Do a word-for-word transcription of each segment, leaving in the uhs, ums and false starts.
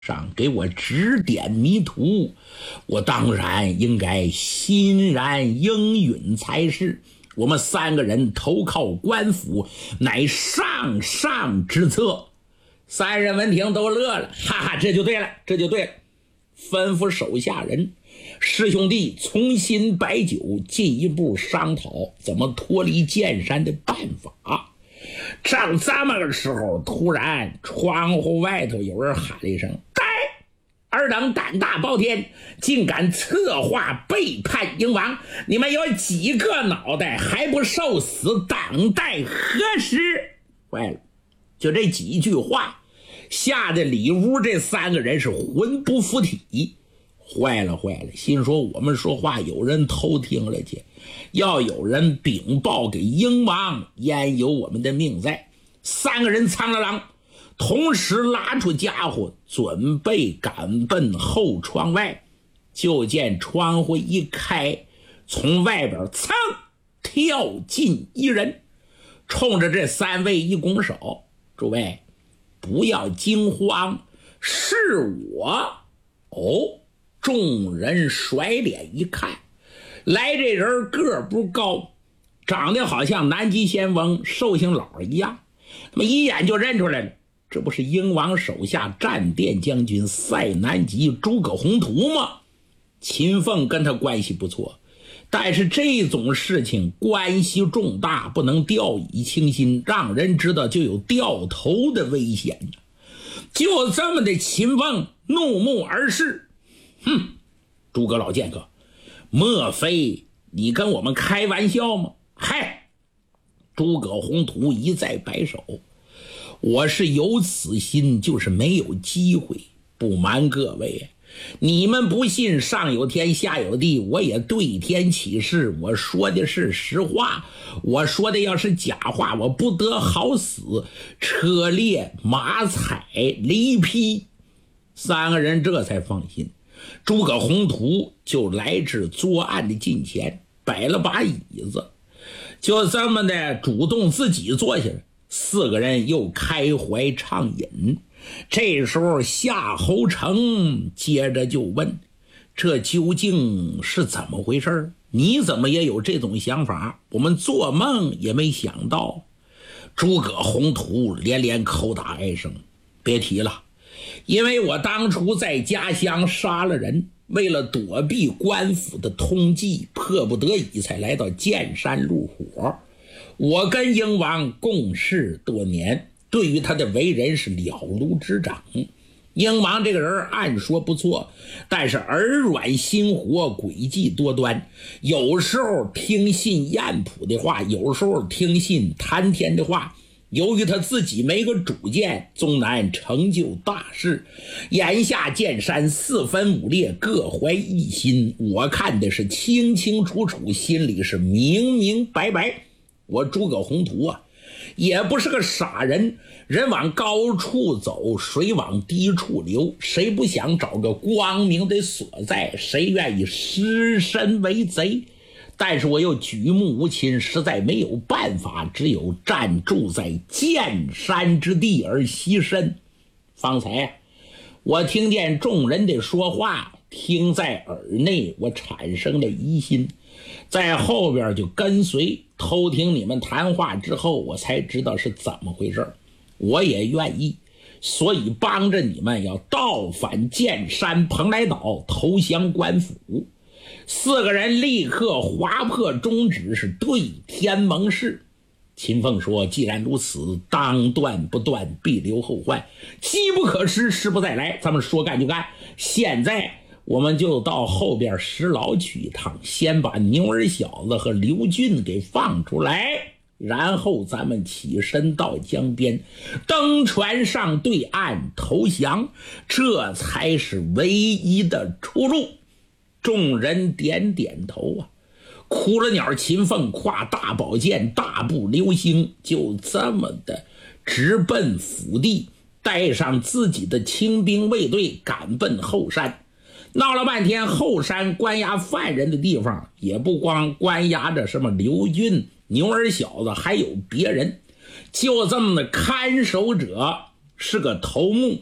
上给我指点迷途，我当然应该欣然应允才是。我们三个人投靠官府，乃上上之策。三人闻听都乐了，哈哈，这就对了，这就对了。吩咐手下人，师兄弟重新摆酒，进一步商讨怎么脱离剑山的办法。正这么个时候，突然窗户外头有人喊了一声：“呆！尔等胆大包天，竟敢策划背叛英王！你们有几个脑袋还不受死？等待何时？”坏了，就这几句话，吓得里屋这三个人是魂不附体。坏了坏了，心说我们说话有人偷听了去，要有人禀报给英王，焉有我们的命在。三个人苍了狼，同时拉出家伙，准备赶奔后窗外。就见窗户一开，从外边噌跳进一人，冲着这三位一拱手：“诸位不要惊慌，是我。”哦，众人甩脸一看，来这人个儿不高，长得好像南极仙翁寿星老一样，他们一眼就认出来了，这不是英王手下战殿将军塞南极诸葛宏图吗？秦凤跟他关系不错，但是这种事情关系重大，不能掉以轻心，让人知道就有掉头的危险。就这么的，秦凤怒目而视，哼，诸葛老剑客，莫非你跟我们开玩笑吗？嗨，诸葛宏图一再摆手，我是有此心，就是没有机会。不瞒各位，你们不信上有天下有地，我也对天起誓，我说的是实话。我说的要是假话，我不得好死，车裂马踩离劈。三个人这才放心。诸葛宏图就来至作案的近前，摆了把椅子，就这么的主动自己坐下了。四个人又开怀畅饮。这时候夏侯成接着就问：“这究竟是怎么回事？你怎么也有这种想法？我们做梦也没想到。”诸葛宏图连连口打哀声：“别提了，因为我当初在家乡杀了人，为了躲避官府的通缉，迫不得已才来到剑山入伙。我跟英王共事多年，对于他的为人是了如指掌。英王这个人按说不错，但是耳软心活，诡计多端，有时候听信晏仆的话，有时候听信谭天的话。由于他自己没个主见，终难成就大事。眼下剑山四分五裂，各怀一心，我看的是清清楚楚，心里是明明白白。我诸葛宏图啊，也不是个傻人，人往高处走，水往低处流，谁不想找个光明的所在？谁愿意失身为贼？但是我又举目无亲，实在没有办法，只有暂住在剑山之地而栖身。方才我听见众人的说话，听在耳内，我产生了疑心，在后边就跟随偷听你们谈话之后，我才知道是怎么回事。我也愿意，所以帮着你们要倒返剑山蓬莱岛，投降官府。四个人立刻划破中指，是对天盟誓。秦凤说：“既然如此，当断不断，必留后患，机不可失，时不再来。咱们说干就干。现在我们就到后边石牢去一趟，先把牛儿小子和刘俊给放出来，然后咱们起身到江边，登船上对岸投降，这才是唯一的出路。”众人点点头啊，哭了鸟秦凤挎大宝剑，大步流星，就这么的直奔府地，带上自己的轻兵卫队赶奔后山。闹了半天，后山关押犯人的地方也不光关押着什么刘俊、牛儿小子，还有别人。就这么的看守者是个头目，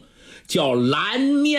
叫蓝面